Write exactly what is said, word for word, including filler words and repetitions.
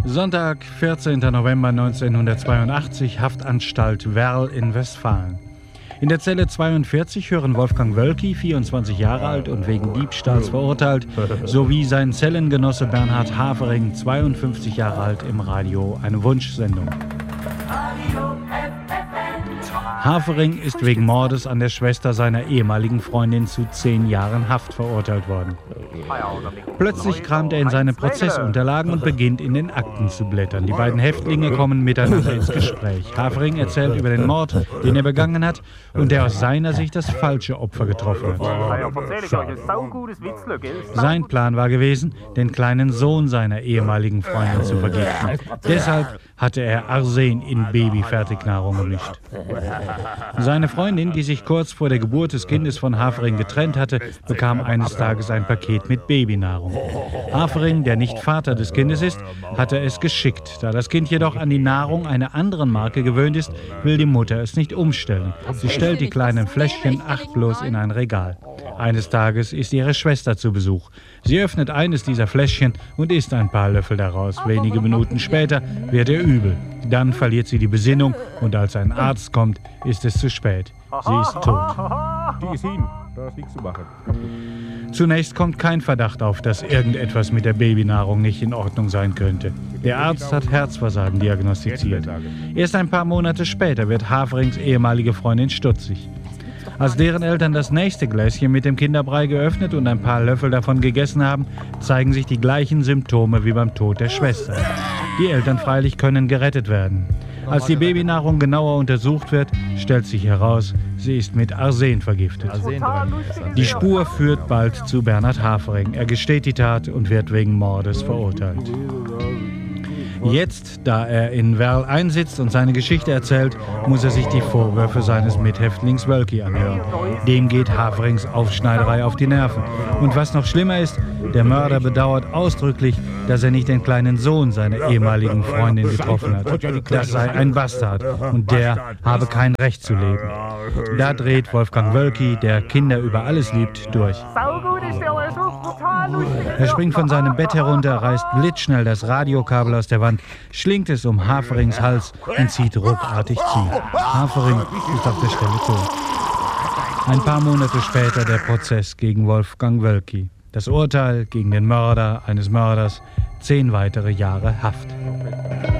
Sonntag, vierzehnten November neunzehnhundertzweiundachtzig, Haftanstalt Werl in Westfalen. In der Zelle zweiundvierzig hören Wolfgang Wölki, vierundzwanzig Jahre alt und wegen Diebstahls verurteilt, sowie sein Zellengenosse Bernhard Havering, zweiundfünfzig Jahre alt, im Radio eine Wunschsendung. Havering ist wegen Mordes an der Schwester seiner ehemaligen Freundin zu zehn Jahren Haft verurteilt worden. Plötzlich kramt er in seine Prozessunterlagen und beginnt in den Akten zu blättern. Die beiden Häftlinge kommen miteinander ins Gespräch. Havering erzählt über den Mord, den er begangen hat und der aus seiner Sicht das falsche Opfer getroffen hat. Sein Plan war gewesen, den kleinen Sohn seiner ehemaligen Freundin zu vergiften. Deshalb hatte er Arsen in Babyfertignahrung gemischt. Seine Freundin, die sich kurz vor der Geburt des Kindes von Havering getrennt hatte, bekam eines Tages ein Paket mit Babynahrung. Havering, der nicht Vater des Kindes ist, hatte es geschickt. Da das Kind jedoch an die Nahrung einer anderen Marke gewöhnt ist, will die Mutter es nicht umstellen. Sie stellt die kleinen Fläschchen achtlos in ein Regal. Eines Tages ist ihre Schwester zu Besuch. Sie öffnet eines dieser Fläschchen und isst ein paar Löffel daraus. Wenige Minuten später wird ihr übel. Dann verliert sie die Besinnung und als ein Arzt kommt, ist es zu spät. Sie ist tot. Die ist hin, da ist nichts zu machen. Zunächst kommt kein Verdacht auf, dass irgendetwas mit der Babynahrung nicht in Ordnung sein könnte. Der Arzt hat Herzversagen diagnostiziert. Erst ein paar Monate später wird Haverings ehemalige Freundin stutzig. Als deren Eltern das nächste Gläschen mit dem Kinderbrei geöffnet und ein paar Löffel davon gegessen haben, zeigen sich die gleichen Symptome wie beim Tod der Schwester. Die Eltern freilich können gerettet werden. Als die Babynahrung genauer untersucht wird, stellt sich heraus, sie ist mit Arsen vergiftet. Die Spur führt bald zu Bernhard Havering. Er gesteht die Tat und wird wegen Mordes verurteilt. Jetzt, da er in Werl einsitzt und seine Geschichte erzählt, muss er sich die Vorwürfe seines Mithäftlings Wölki anhören. Dem geht Haverings Aufschneiderei auf die Nerven. Und was noch schlimmer ist, der Mörder bedauert ausdrücklich, dass er nicht den kleinen Sohn seiner ehemaligen Freundin getroffen hat. Das sei ein Bastard und der habe kein Recht zu leben. Da dreht Wolfgang Wölki, der Kinder über alles liebt, durch. Er springt von seinem Bett herunter, reißt blitzschnell das Radiokabel aus der Wand, schlingt es um Haverings Hals und zieht ruckartig zu. Havering ist auf der Stelle tot. Ein paar Monate später der Prozess gegen Wolfgang Wölki. Das Urteil gegen den Mörder eines Mörders, zehn weitere Jahre Haft.